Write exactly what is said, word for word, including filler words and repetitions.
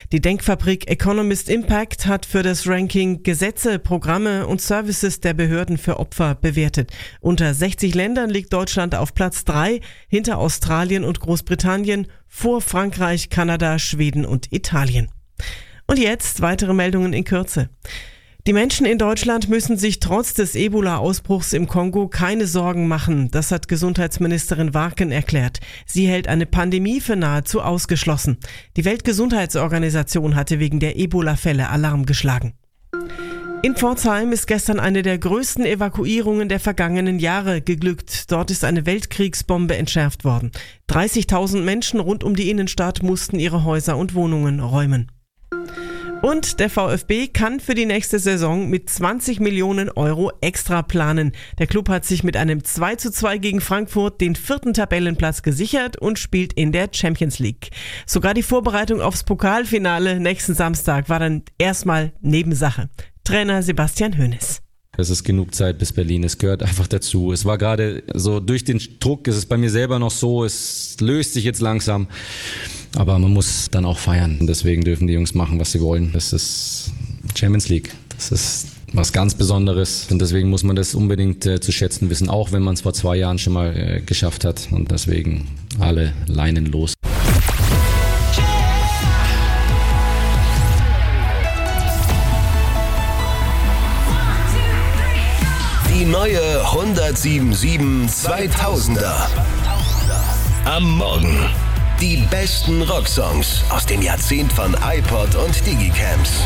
Die Denkfabrik Economist Impact hat für das Ranking Gesetze, Programme und Services der Behörden für Opfer bewertet. Unter sechzig Ländern liegt Deutschland auf Platz drei, hinter Australien und Großbritannien, vor Frankreich, Kanada, Schweden und Italien. Und jetzt weitere Meldungen in Kürze. Die Menschen in Deutschland müssen sich trotz des Ebola-Ausbruchs im Kongo keine Sorgen machen. Das hat Gesundheitsministerin Warken erklärt. Sie hält eine Pandemie für nahezu ausgeschlossen. Die Weltgesundheitsorganisation hatte wegen der Ebola-Fälle Alarm geschlagen. In Pforzheim ist gestern eine der größten Evakuierungen der vergangenen Jahre geglückt. Dort ist eine Weltkriegsbombe entschärft worden. dreißigtausend Menschen rund um die Innenstadt mussten ihre Häuser und Wohnungen räumen. Und der VfB kann für die nächste Saison mit zwanzig Millionen Euro extra planen. Der Klub hat sich mit einem zwei zu zwei gegen Frankfurt den vierten Tabellenplatz gesichert und spielt in der Champions League. Sogar die Vorbereitung aufs Pokalfinale nächsten Samstag war dann erstmal Nebensache. Trainer Sebastian Hoeneß. Es ist genug Zeit bis Berlin, es gehört einfach dazu. Es war gerade so, durch den Druck ist es bei mir selber noch so, es löst sich jetzt langsam. Aber man muss dann auch feiern. Deswegen dürfen die Jungs machen, was sie wollen. Das ist Champions League. Das ist was ganz Besonderes. Und deswegen muss man das unbedingt äh, zu schätzen wissen, auch wenn man es vor zwei Jahren schon mal äh, geschafft hat. Und deswegen alle Leinen los. Die neue hundertsieben Komma sieben zweitausender. Am Morgen. Die besten Rocksongs aus dem Jahrzehnt von iPod und Digicams.